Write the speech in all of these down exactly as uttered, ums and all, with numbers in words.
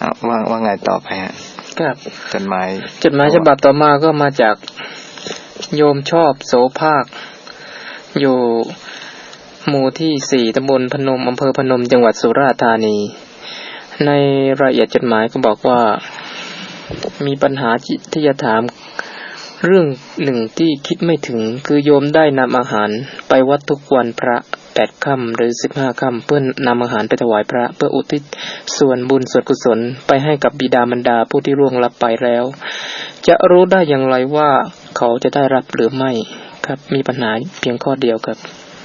ว่าว่าไงต่อไปฮะครับจดหมายจดหมายฉบับต่อมาก็มาจากโยมชอบโสภาคอยู่หมู่ที่สี่ตำบลพนมอำเภอพนมจังหวัดสุราษฎร์ธานีในรายละเอียดจดหมายก็บอกว่ามีปัญหาที่จะถามเรื่องหนึ่งที่คิดไม่ถึงคือโยมได้นำอาหารไปวัดทุกวันพระแปดค่ำหรือสิบห้าค่ำเพื่อนำอาหารไปถวายพระเพื่ออุทิศส่วนบุญส่วนกุศลไปให้กับบิดามารดาผู้ที่ล่วงลับไปแล้วจะรู้ได้อย่างไรว่าเขาจะได้รับหรือไม่ครับมีปัญหาเพียงข้อเดียวครับ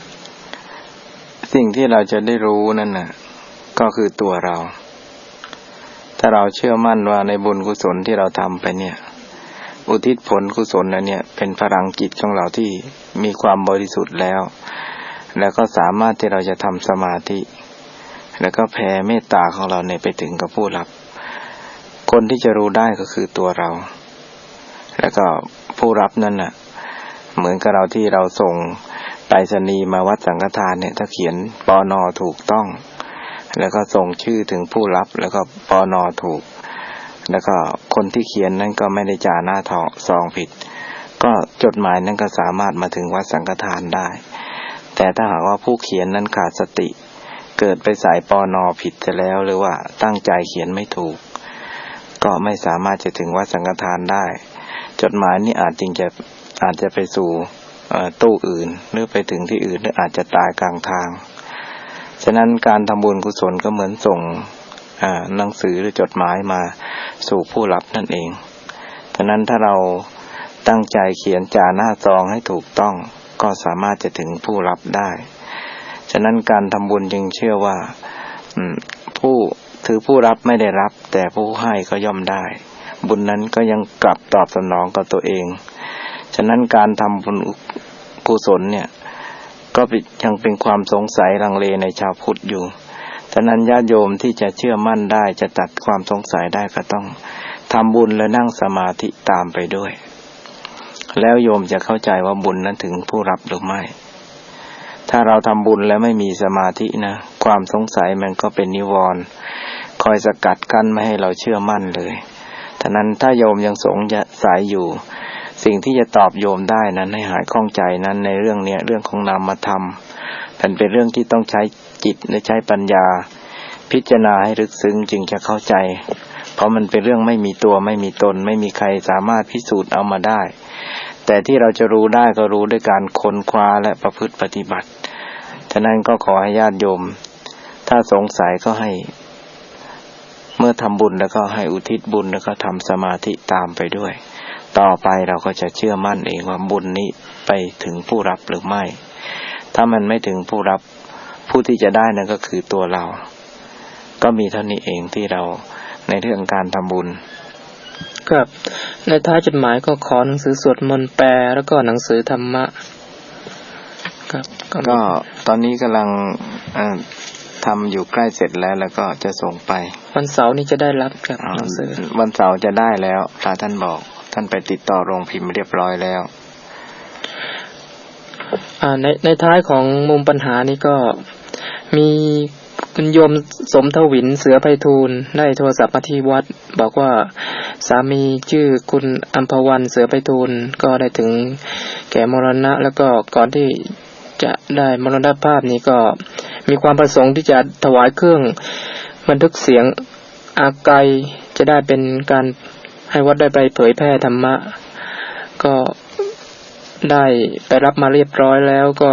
สิ่งที่เราจะได้รู้นั่นน่ะก็คือตัวเราถ้าเราเชื่อมั่นว่าในบุญกุศลที่เราทำไปเนี่ยอุทิศผลกุศลนั้นเนี่ยเป็นพลังจิตของเราที่มีความบริสุทธิ์แล้วแล้วก็สามารถที่เราจะทำสมาธิแล้วก็แผ่เมตตาของเราเนี่ยไปถึงกับผู้รับคนที่จะรู้ได้ก็คือตัวเราแล้วก็ผู้รับนั่นน่ะเหมือนกับเราที่เราส่งไปรษณีย์มาวัดสังฆทานเนี่ยถ้าเขียนปน.ถูกต้องแล้วก็ส่งชื่อถึงผู้รับแล้วก็ปน.ถูกแล้วก็คนที่เขียนนั้นก็ไม่ได้จ่าหน้าทองซองผิดก็จดหมายนั้นก็สามารถมาถึงวัดสังฆทานได้แต่ถ้าหากว่าผู้เขียนนั้นขาดสติเกิดไปใส่ปน.ผิดจะแล้วหรือว่าตั้งใจเขียนไม่ถูกก็ไม่สามารถจะถึงวัดสังฆทานได้จดหมายนี้อาจจริงจะอาจจะไปสู่ตู้อื่นหรือไปถึงที่อื่นหรืออาจจะตายกลางทางฉะนั้นการทำบุญกุศลก็เหมือนส่งหนังสือหรือจดหมายมาสู่ผู้รับนั่นเองฉะนั้นถ้าเราตั้งใจเขียนจ่าหน้าซองให้ถูกต้องก็สามารถจะถึงผู้รับได้ฉะนั้นการทำบุญจึงเชื่อว่าผู้ถือผู้รับไม่ได้รับแต่ผู้ให้ก็ย่อมได้บุญนั้นก็ยังกลับตอบสนองกับตัวเองฉะนั้นการทำบุญกุศลเนี่ยก็ยังเป็นความสงสัยลังเลในชาวพุทธอยู่ฉะนั้นญาติโยมที่จะเชื่อมั่นได้จะตัดความสงสัยได้ก็ต้องทำบุญและนั่งสมาธิตามไปด้วยแล้วโยมจะเข้าใจว่าบุญนั้นถึงผู้รับหรือไม่ถ้าเราทำบุญแล้วไม่มีสมาธินะความสงสัยมันก็เป็นนิวรณ์คอยสกัดกั้นไม่ให้เราเชื่อมั่นเลยฉะนั้นถ้าโยมยังสงสัยอยู่สิ่งที่จะตอบโยมได้นั้นให้หายข้องใจนั้นในเรื่องนี้เรื่องของนามธรรมมันเป็นเรื่องที่ต้องใช้จิตและใช้ปัญญาพิจารณาให้ลึกซึ้งจึงจะเข้าใจเพราะมันเป็นเรื่องไม่มีตัวไม่มีตนไม่มีใครสามารถพิสูจน์เอามาได้แต่ที่เราจะรู้ได้ก็รู้ด้วยการค้นคว้าและประพฤติปฏิบัติฉะนั้นก็ขอให้ญาติโยมถ้าสงสัยก็ให้เมื่อทำบุญแล้วก็ให้อุทิศบุญแล้วก็ทำสมาธิตามไปด้วยต่อไปเราก็จะเชื่อมั่นเองว่าบุญนี้ไปถึงผู้รับหรือไม่ถ้ามันไม่ถึงผู้รับผู้ที่จะได้นั่นก็คือตัวเราก็มีเท่านี้เองที่เราในเรื่องการทำบุญครับในท้ายจดหมายก็ขอหนังสือสวดมนต์แปลแล้วก็หนังสือธรรมะครับก็ตอนนี้กำลังทำอยู่ใกล้เสร็จแล้วแล้วก็จะส่งไปวันเสาร์นี้จะได้รับครับหนังสือวันเสาร์จะได้แล้วพระท่านบอกท่านไปติดต่อโรงพิมพ์เรียบร้อยแล้วอ่าในในท้ายของมุมปัญหานี้ก็มีคุณโยมสมทวินเสือไพฑูรย์ได้โทรศัพท์มาที่วัดบอกว่าสามีชื่อคุณอัมพวันเสือไพฑูรย์ก็ได้ถึงแก่มรณะแล้วก็ก่อนที่จะได้มรณภาพนี้ก็มีความประสงค์ที่จะถวายเครื่องบันทึกเสียงอาไกจะได้เป็นการให้วัดได้ไปเผยแพร่ธรรมะก็ได้ไปรับมาเรียบร้อยแล้วก็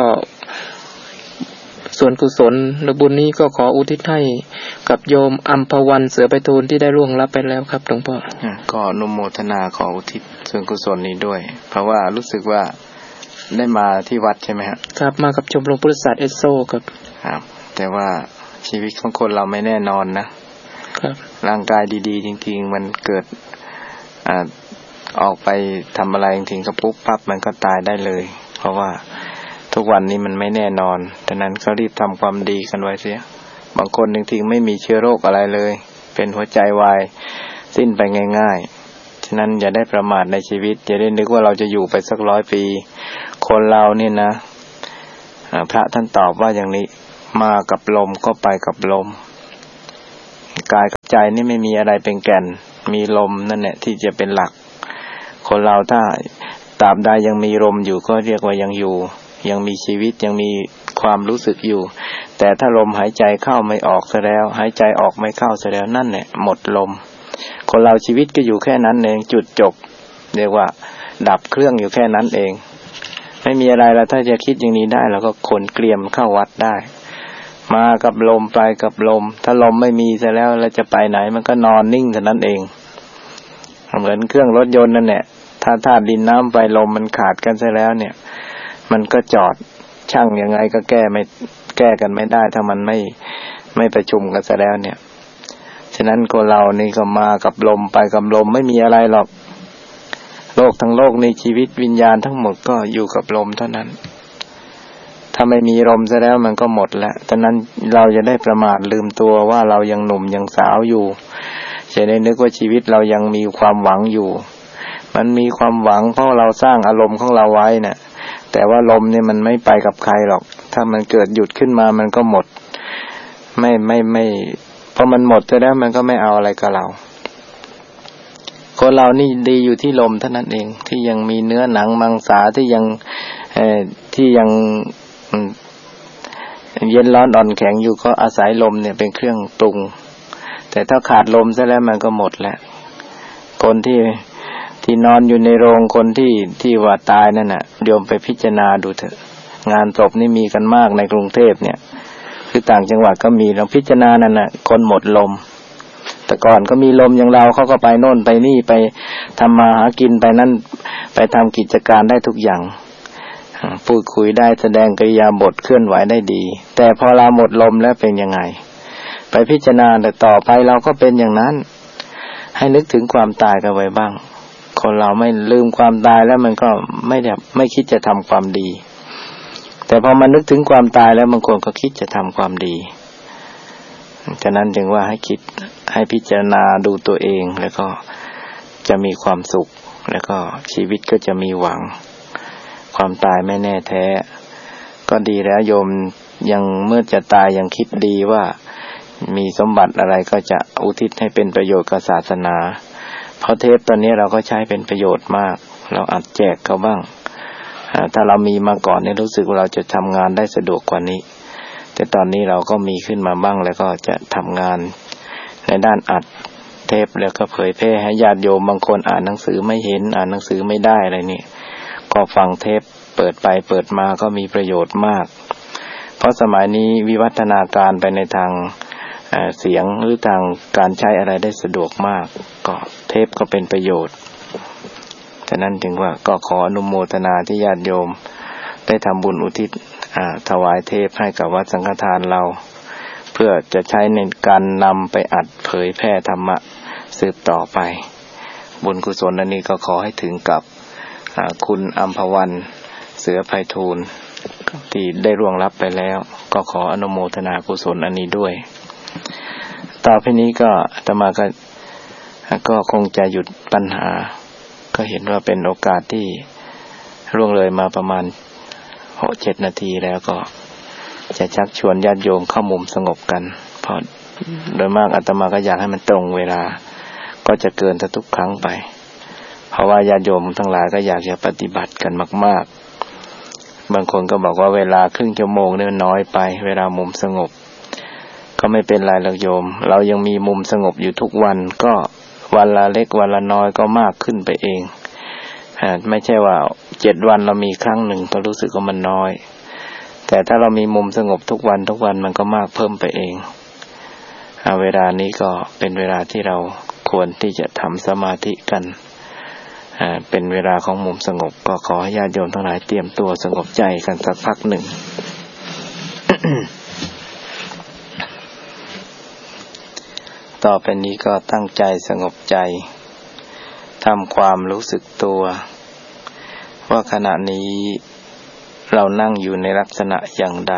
ส่วนกุศลหรือบุญนี้ก็ขออุทิศให้กับโยมอัมพวันเสือไพฑูรย์ที่ได้ล่วงลับไปแล้วครับหลวงพ่อก็อนุโมทนาขออุทิศส่วนกุศลนี้ด้วยเพราะว่ารู้สึกว่าได้มาที่วัดใช่ไหมครับครับมากับชมรมพุทธศาสตร์เอสโซครับครับแต่ว่าชีวิตของคนเราไม่แน่นอนนะครับร่างกายดีๆจริงๆมันเกิดอ่าออกไปทำอะไรจริงๆก็ปุ๊บปั๊บมันก็ตายได้เลยเพราะว่าทุกวันนี้มันไม่แน่นอนฉะนั้นก็รีบทำความดีกันไว้เสียบางคนจริงๆไม่มีเชื้อโรคอะไรเลยเป็นหัวใจวายสิ้นไปง่ายๆฉะนั้นอย่าได้ประมาทในชีวิตอย่าได้นึกว่าเราจะอยู่ไปสักร้อยปีคนเราเนี่ยนะพระท่านตอบว่าอย่างนี้มากับลมก็ไปกับลมกายใจนี่ไม่มีอะไรเป็นแก่นมีลมนั่นแหละที่จะเป็นหลักคนเราถ้าตราบใดยังมีลมอยู่ก็เรียกว่ายังอยู่ยังมีชีวิตยังมีความรู้สึกอยู่แต่ถ้าลมหายใจเข้าไม่ออกซะแล้วหายใจออกไม่เข้าซะแล้วนั่นแหละหมดลมคนเราชีวิตก็อยู่แค่นั้นเองจุดจบเรียกว่าดับเครื่องอยู่แค่นั้นเองไม่มีอะไรแล้วถ้าจะคิดอย่างนี้ได้เราก็ขนเกลียมเข้าวัดได้มากับลมไปกับลมถ้าลมไม่มีซะแล้วแล้วจะไปไหนมันก็นอนนิ่งเท่านั้นเองเหมือนเครื่องรถยนต์นั่นแหละถ้าธาตุดินน้ำไฟลมมันขาดกันซะแล้วเนี่ยมันก็จอดช่างยังไงก็แก้ไม่แก้กันไม่ได้ถ้ามันไม่ไม่ประชุมกันซะแล้วเนี่ยฉะนั้นคนเรานี่ก็มากับลมไปกับลมไม่มีอะไรหรอกโลกทั้งโลกในชีวิตวิญญาณทั้งหมดก็อยู่กับลมเท่านั้นถ้าไม่มีลมซะแล้วมันก็หมดแล้วฉะนั้นเราจะได้ประมาทลืมตัวว่าเรายังหนุ่มยังสาวอยู่จะได้นึกว่าชีวิตเรายังมีความหวังอยู่มันมีความหวังเพราะเราสร้างอารมณ์ของเราไว้เนี่ยแต่ว่าลมเนี่ยมันไม่ไปกับใครหรอกถ้ามันเกิดหยุดขึ้นมามันก็หมดไม่ไม่ไม่พอมันหมดซะแล้วมันก็ไม่เอาอะไรกับเราคนเรานี่ดีอยู่ที่ลมเท่านั้นเองที่ยังมีเนื้อหนังมังสาที่ยังเอ่อที่ยังเย็นร้อนอ่อนแข็งอยู่ก็อาศัยลมเนี่ยเป็นเครื่องปรุงแต่ถ้าขาดลมซะแล้วมันก็หมดแล้วคนที่ที่นอนอยู่ในโรงคนที่ที่ว่าตายนั่นน่ะโยมไปพิจารณาดูเถอะงานศพนี่มีกันมากในกรุงเทพเนี่ยคือต่างจังหวัดก็มีลองพิจารณานั่นน่ะคนหมดลมแต่ก่อนก็มีลมอย่างเราเขาก็ไปโน่นไปนี่ไปทำมาหากินไปนั่นไปทำกิจการได้ทุกอย่างพูดคุยได้แสดงกริยาบทเคลื่อนไหวได้ดีแต่พอเราหมดลมแล้วเป็นยังไงไปพิจารณาแต่ต่อไปเราก็เป็นอย่างนั้นให้นึกถึงความตายกันไว้บ้างคนเราไม่ลืมความตายแล้วมันก็ไม่ได้ไม่คิดจะทำความดีแต่พอมานึกถึงความตายแล้วบางคนก็คิดจะทำความดีฉะนั้นจึงว่าให้คิดให้พิจารณาดูตัวเองแล้วก็จะมีความสุขแล้วก็ชีวิตก็จะมีหวังความตายไม่แน่แท้ก็ดีแล้วโยมยังเมื่อจะตายยังคิดดีว่ามีสมบัติอะไรก็จะอุทิศให้เป็นประโยชน์กับศาสนาเพราะเทปตอนนี้เราก็ใช้เป็นประโยชน์มากเราอัดแจกเขาบ้างถ้าเรามีมาก่อนเนี่ยรู้สึกว่าเราจะทำงานได้สะดวกกว่านี้แต่ตอนนี้เราก็มีขึ้นมาบ้างแล้วก็จะทำงานในด้านอัดเทปแล้วก็เผยแพร่ให้ญาติโยมบางคนอ่านหนังสือไม่เห็นอ่านหนังสือไม่ได้อะไรนี่ก็ฟังเทปเปิดไปเปิดมาก็มีประโยชน์มากเพราะสมัยนี้วิวัฒนาการไปในทางเสียงหรือทางการใช้อะไรได้สะดวกมากก็เทปก็เป็นประโยชน์ฉะนั้นจึงว่าก็ขออนุโมทนาที่ญาติโยมได้ทำบุญอุทิศถวายเทปให้กับวัดสังฆทานเราเพื่อจะใช้ในการนำไปอัดเผยแพร่ธรรมะสืบต่อไปบุญกุศลอันนี้ก็ขอให้ถึงกับคุณอัมพวันเสือไพฑูรย์ที่ได้ร่วงลับไปแล้วก็ขออนุโมทนากุศลอันนี้ด้วยต่อไปนี้ก็อาตมาก็ก็คงจะหยุดปัญหาก็เห็นว่าเป็นโอกาสที่ล่วงเลยมาประมาณหกเจ็ดนาทีแล้วก็จะชักชวนญาติโยมเข้ามุมสงบกันเพราะโดยมากอาตมาก็อยากให้มันตรงเวลาก็จะเกินทุกครั้งไปเพราะว่าญาติโยมทั้งหลายก็อยากจะปฏิบัติกันมากๆบางคนก็บอกว่าเวลาครึ่งชั่วโมงนี่มันน้อยไปเวลามุมสงบก็ไม่เป็นไรหรอกโยมเรายังมีมุมสงบอยู่ทุกวันก็วันละเล็กวันละน้อยก็มากขึ้นไปเองไม่ใช่ว่าเจ็ดวันเรามีครั้งหนึ่งก็รู้สึกว่ามันน้อยแต่ถ้าเรามีมุมสงบทุกวันทุกวันมันก็มากเพิ่มไปเองเวลานี้ก็เป็นเวลาที่เราควรที่จะทำสมาธิกันเป็นเวลาของมุมสงบก็ขอให้ญาติโยมทั้งหลายเตรียมตัวสงบใจกันสักพักหนึ่ง ต่อไปนี้ก็ตั้งใจสงบใจทำความรู้สึกตัวว่าขณะนี้เรานั่งอยู่ในลักษณะอย่างใด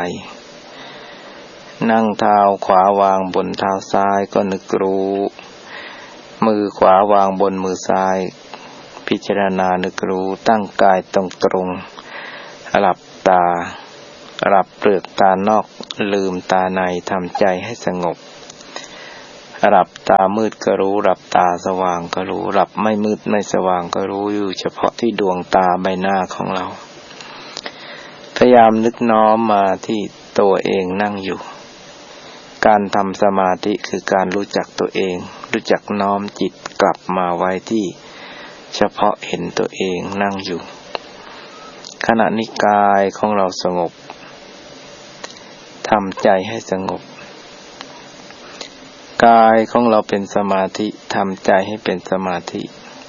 นั่งเท้าขวาวางบนเท้าซ้ายก็นึกรู้มือขวาวางบนมือซ้ายพิจารณานึกรู้ตั้งกายตรงตรงหลับตาหลับเปลือกตานอกลืมตาในทำใจให้สงบหลับตามืดก็รู้หลับตาสว่างก็รู้หลับไม่มืดไม่สว่างก็รู้อยู่เฉพาะที่ดวงตาใบหน้าของเราพยายามนึกน้อมมาที่ตัวเองนั่งอยู่การทำสมาธิคือการรู้จักตัวเองรู้จักน้อมจิตกลับมาไว้ที่เฉพาะเห็นตัวเองนั่งอยู่ขณะนี้กายของเราสงบทำใจให้สงบกายของเราเป็นสมาธิทำใจให้เป็นสมาธิ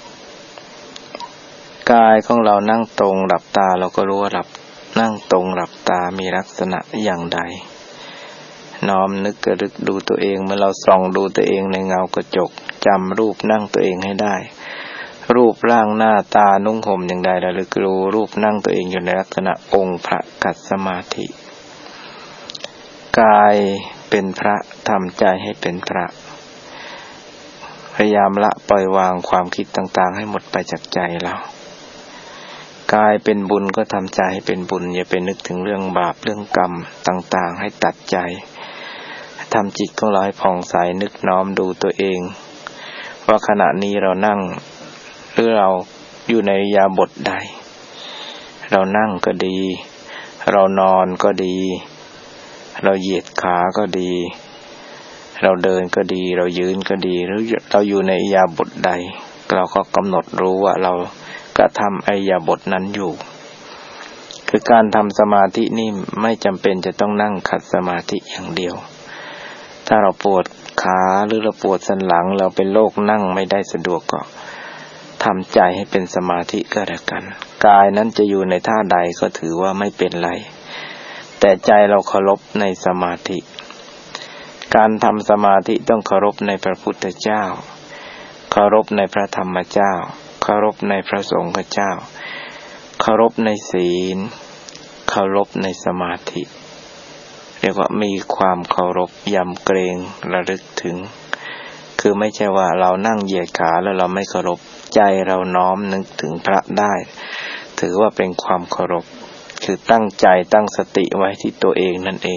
กายของเรานั่งตรงหลับตาเราก็รู้ว่าหลับนั่งตรงหลับตามีลักษณะอย่างใดน้อมนึกกระลึกดูตัวเองเมื่อเราส่องดูตัวเองในเงากระจกจำรูปนั่งตัวเองให้ได้รูปร่างหน้าตานุ่งห่มอย่างใดระลึกรู้รูปนั่งตัวเองอยู่ในลักษณะองค์พระกัสสมาธิกายเป็นพระทำใจให้เป็นพระพยายามละปล่อยวางความคิดต่างๆให้หมดไปจากใจเรากายเป็นบุญก็ทำใจให้เป็นบุญอย่าไปนึกถึงเรื่องบาปเรื่องกรรมต่างๆให้ตัดใจทำจิตของเราให้ผ่องใสนึกน้อมดูตัวเองว่าขณะนี้เรานั่งหรือเราอยู่ในอิริยาบถใดเรานั่งก็ดีเรานอนก็ดีเราเหยียดขาก็ดีเราเดินก็ดีเรายืนก็ดีหรือเราอยู่ในอิริยาบถใดเราก็กำหนดรู้ว่าเรากระทำอิริยาบถนั้นอยู่คือการทำสมาธินี่ไม่จำเป็นจะต้องนั่งขัดสมาธิอย่างเดียวถ้าเราปวดขาหรือเราปวดสันหลังเราเป็นโรคนั่งไม่ได้สะดวกก็ทำใจให้เป็นสมาธิก็แล้วกันกายนั้นจะอยู่ในท่าใดก็ถือว่าไม่เป็นไรแต่ใจเราเคารพในสมาธิการทำสมาธิต้องเคารพในพระพุทธเจ้าเคารพในพระธรรมเจ้าเคารพในพระสงฆ์เจ้าเคารพในศีลเคารพในสมาธิเรียกว่ามีความเคารพยำเกรงระลึกถึงคือไม่ใช่ว่าเรานั่งเหยียดขาแล้วเราไม่เคารพใจเราน้อมนึกถึงพระได้ถือว่าเป็นความเคารพคือตั้งใจตั้งสติไว้ที่ตัวเองนั่นเอง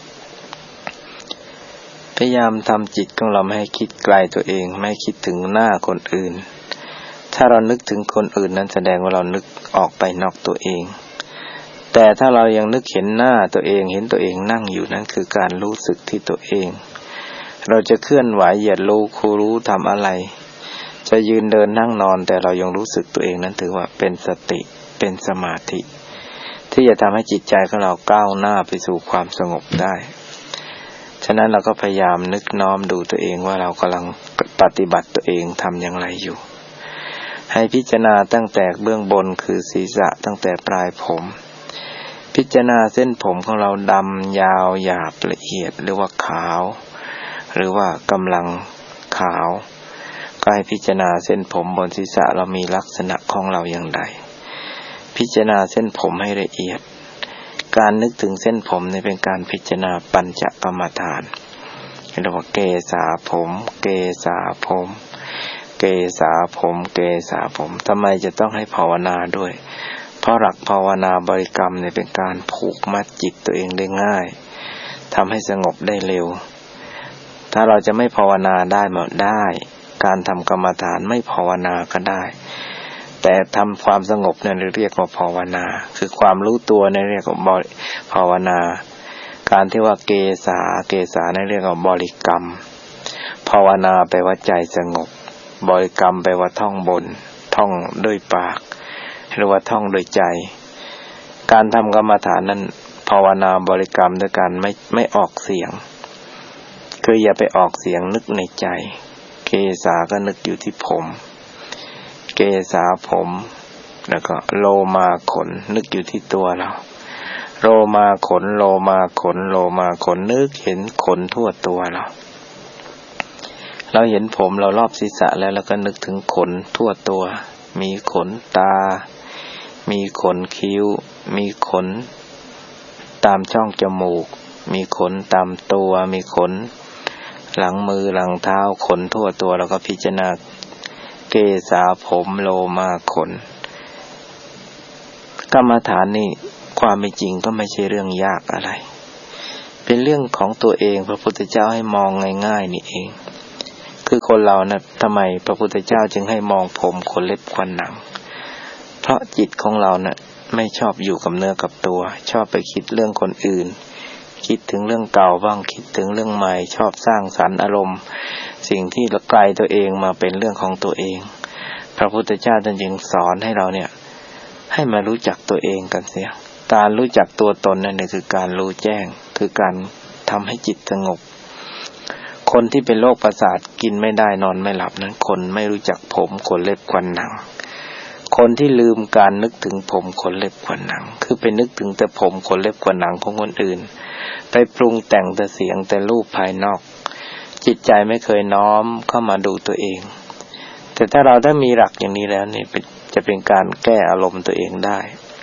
พยายามทำจิตของเราไม่ให้คิดไกลตัวเองไม่คิดถึงหน้าคนอื่นถ้าเรานึกถึงคนอื่นนั้นแสดงว่าเรานึกออกไปนอกตัวเองแต่ถ้าเรายังนึกเห็นหน้าตัวเองเห็นตัวเองนั่งอยู่นั้นคือการรู้สึกที่ตัวเองเราจะเคลื่อนไหวเหยียดรู้คูรู้ทำอะไรจะยืนเดินนั่งนอนแต่เรายังรู้สึกตัวเองนั้นถือว่าเป็นสติเป็นสมาธิที่จะทำให้จิตใจของเราก้าวหน้าไปสู่ความสงบได้ฉะนั้นเราก็พยายามนึกน้อมดูตัวเองว่าเรากำลังปฏิบัติตัวเองทำอย่างไรอยู่ให้พิจารณาตั้งแต่เบื้องบนคือศีรษะตั้งแต่ปลายผมพิจารณาเส้นผมของเราดำยาวหยาบละเอียดหรือว่าขาวหรือว่ากำลังขาวก็ให้พิจารณาเส้นผมบนศีรษะเรามีลักษณะของเราอย่างไรพิจารณาเส้นผมให้ละเอียดการนึกถึงเส้นผมนี่เป็นการพิจารณาปัญจกรรมฐานเรียกว่าเกสาผมเกสาผมเกสาผมเกสาผมทำไมจะต้องให้ภาวนาด้วยเพราะหลักภาวนาบริกรรมเนี่ยเป็นการผูกมัดจิตตัวเองได้ง่ายทำให้สงบได้เร็วถ้าเราจะไม่ภาวนาได้หมดได้การทำกรรมฐานไม่ภาวนาก็ได้แต่ทำความสงบเนี่ยเรียกว่าภาวนาคือความรู้ตัวเนี่ยเรียกว่าภาวนาการที่ว่าเกสาเกสาเนี่ยเรียกว่าบริกรรมภาวนาแปลว่าใจสงบบริกรรมแปลว่าท่องบนท่องด้วยปากหรือว่าท่องโดยใจการทำกรรมฐานนั้นภาวนาบริกรรมด้วยการไม่ไม่ออกเสียงคืออย่าไปออกเสียงนึกในใจเกสาก็นึกอยู่ที่ผมเกสาผมแล้วก็โลมาขนนึกอยู่ที่ตัวเราโลมาขนโลมาขนโลมาขนนึกเห็นขนทั่วตัวเราเราเห็นผมเรารอบศีรษะแล้วเราก็นึกถึงขนทั่วตัวมีขนตามีขนคิ้วมีขนตามช่องจมูกมีขนตามตัวมีขนหลังมือหลังเท้าขนทั่วตัวแล้วก็พิจารณาเกสาผมโลมาขนกรรมฐานนี่ความเป็นจริงก็ไม่ใช่เรื่องยากอะไรเป็นเรื่องของตัวเองพระพุทธเจ้าให้มองง่ายๆนี่เองคือคนเรานะทำไมพระพุทธเจ้าจึงให้มองผมขนเล็บฟันหนังเพราะจิตของเรานะไม่ชอบอยู่กับเนื้อกับตัวชอบไปคิดเรื่องคนอื่นคิดถึงเรื่องเก่าบ้างคิดถึงเรื่องใหม่ชอบสร้างสรรค์อารมณ์สิ่งที่ไกลตัวเองมาเป็นเรื่องของตัวเองพระพุทธเจ้าท่านจึงสอนให้เราเนี่ยให้มารู้จักตัวเองกันเสียการรู้จักตัวตนนั่นคือการรู้แจ้งคือการทำให้จิตสงบคนที่เป็นโรคประสาทกินไม่ได้นอนไม่หลับนั้นคนไม่รู้จักผมขนเล็บฟันหนังคนที่ลืมการนึกถึงผมขนเล็บฟันหนังคือไปนึกถึงแต่ผมขนเล็บฟันหนังของคนอื่นไปปรุงแต่งแต่เสียงแต่รูปภายนอกจิตใจไม่เคยน้อมเข้ามาดูตัวเองแต่ถ้าเราได้มีหลักอย่างนี้แล้วนี่จะเป็นการแก้อารมณ์ตัวเองได้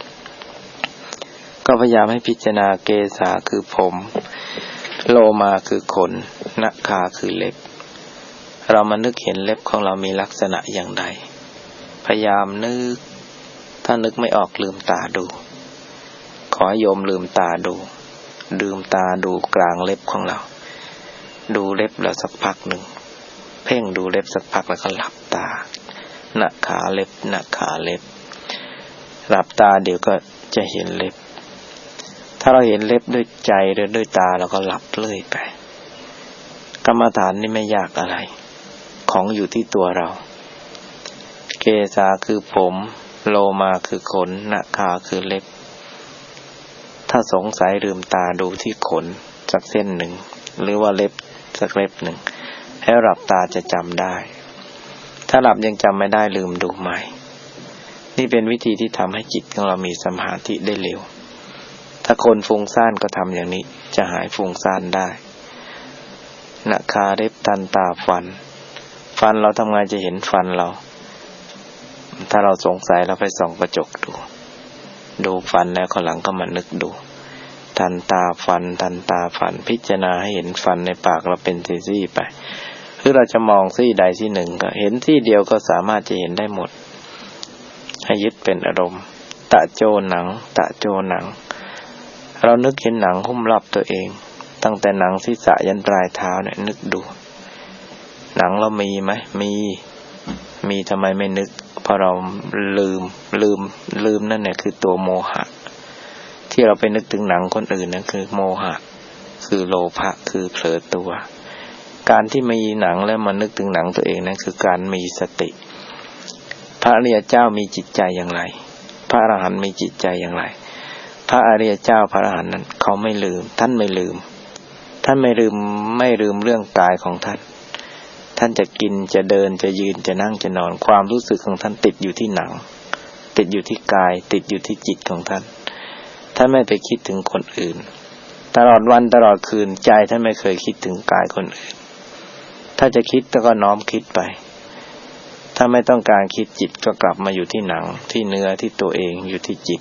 ก็พยายามให้พิจารณาเกสาคือผมโลมาคือขนนาคาคือเล็บเรามานึกเห็นเล็บของเรามีลักษณะอย่างไรพยายามนึกถ้านึกไม่ออกลืมตาดูขอให้โยมลืมตาดูลืมตาดูกลางเล็บของเราดูเล็บแล้วสักพักหนึ่งเพ่งดูเล็บสักพักแล้วก็หลับตานาขาเล็บนาขาเล็บหลับตาเดี๋ยวก็จะเห็นเล็บถ้าเราเห็นเล็บด้วยใจหรือด้วยตาเราก็หลับเลื่อยไปกรรมฐานนี่ไม่ยากอะไรของอยู่ที่ตัวเราเกสาคือผมโลมาคือขนนาคาคือเล็บถ้าสงสัยลืมตาดูที่ขนสักเส้นหนึ่งหรือว่าเล็บสักเล็บหนึ่งให้หลับตาจะจำได้ถ้าหลับยังจำไม่ได้ลืมดูใหม่นี่เป็นวิธีที่ทำให้จิตของเรามีสมาธิได้เร็วถ้าคนฟุ้งซ่านก็ทำอย่างนี้จะหายฟุ้งซ่านได้นาคาเล็บทันตาฟันฟันเราทำไงจะเห็นฟันเราถ้าเราสงสัยเราไปส่องกระจกดูดูฟันแล้วข้างหลังก็มานึกดูทันตาฟันทันตาฟันพิจารณาให้เห็นฟันในปากเราเป็นซี่ๆไปคือเราจะมองซี่ใดซี่หนึ่งก็เห็นที่เดียวก็สามารถจะเห็นได้หมดให้ยึดเป็นอารมณ์ตะโจหนังตะโจหนังเรานึกเห็นหนังหุ้มรอบตัวเองตั้งแต่หนังศีรษะยันปลายเท้าเนี่ยนึกดูหนังเรามีไหมมีมีทำไมไม่นึกเพราะเราลืมลืมลืมนั่นเนี่ยคือตัวโมหะที่เราไปนึกถึงหนังคนอื่นนั่นคือโมหะคือโลภะคือเผลอตัวการที่มีหนังแล้วมานึกถึงหนังตัวเองนั่นคือการมีสติพระอริยเจ้ามีจิตใจอย่างไรพระอรหันต์มีจิตใจอย่างไรพระอริยเจ้าพระอรหันต์นั้นเขาไม่ลืมท่านไม่ลืมท่านไม่ลืมไม่ลืมเรื่องกายของท่านท่านจะกินจะเดินจะยืนจะนั่งจะนอนความรู้สึกของท่านติดอยู่ที่หนังติดอยู่ที่กายติดอยู่ที่จิตของท่านท่านไม่ไปคิดถึงคนอื่นตลอดวันตลอดคืนใจท่านไม่เคยคิดถึงกายคนอื่นถ้าจะคิดก็น้อมคิดไปถ้าไม่ต้องการคิดจิตก็กลับมาอยู่ที่หนังที่เนื้อที่ตัวเองอยู่ที่จิต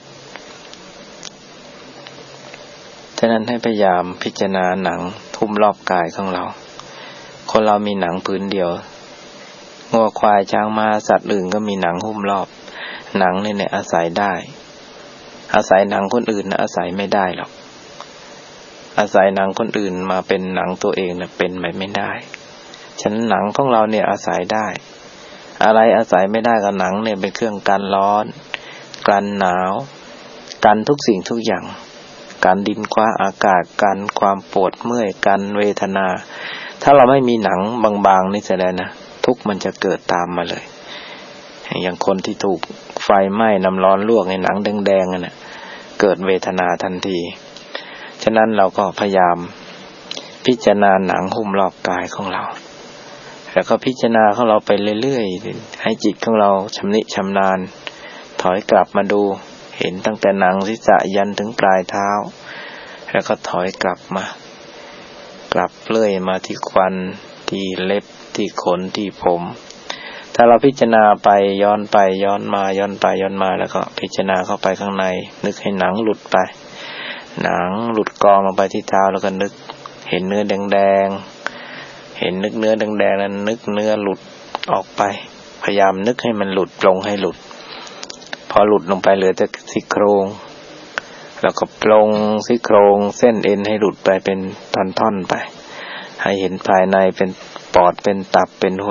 ฉะนั้นให้พยายามพิจารณาหนังทุ่มรอบกายของเราคนเรามีหนังพื้นเดียวงัวควายช้างม้าสัตว์อื่นก็มีหนังหุ้มรอบหนังนี่เนี่ยอาศัยได้อาศัยหนังคนอื่นนะอาศัยไม่ได้หรอกอาศัยหนังคนอื่นมาเป็นหนังตัวเองนะเป็นไปไม่ได้ฉะนั้นหนังของเราเนี่ยอาศัยได้อะไรอาศัยไม่ได้กับหนังเนี่ยเป็นเครื่องกันร้อนกันหนาวกันทุกสิ่งทุกอย่างการดินคว้าอากาศกันความปวดเมื่อยกันเวทนาถ้าเราไม่มีหนังบางๆนี่แสดงนะทุกข์มันจะเกิดตามมาเลยอย่างคนที่ถูกไฟไหม้น้ำร้อนลวกในหนังแดงๆนั่นน่ะเกิดเวทนาทันทีฉะนั้นเราก็พยายามพิจารณาหนังหุ้มรอบกายของเราแล้วก็พิจารณาของเราไปเรื่อยๆให้จิตของเราชำนิชำนาญถอยกลับมาดูเห็นตั้งแต่หนังศีรษะยันถึงปลายเท้าแล้วก็ถอยกลับมากลับเลื่อยมาที่ควันที่เล็บที่ขนที่ผมถ้าเราพิจารณาไปย้อนไปย้อนมาย้อนไปย้อนมาแล้วก็พิจารณาเข้าไปข้างในนึกให้หนังหลุดไปหนังหลุดกองลงไปที่เท้าแล้วก็นึกเห็นเนื้อแดงๆเห็นนึกเนื้อแดงๆนั้นนึกเนื้อหลุดออกไปพยายามนึกให้มันหลุดลงให้หลุดพอหลุดลงไปเหลือแต่ซี่โครงแล้วก็ปลงซี่โครงเส้นเอ็นให้หลุดไปเป็นท่อนๆไปให้เห็นภายในเป็นปอดเป็นตับเป็นหัว